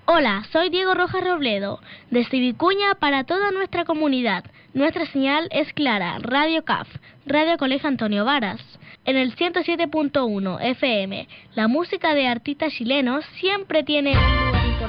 Hola, soy Diego Rojas Robledo, desde Vicuña para toda nuestra comunidad. Nuestra señal es clara, Radio CAF, Radio Colegio Antonio Varas. En el 107.1 FM, la música de artistas chilenos siempre tiene un lugar.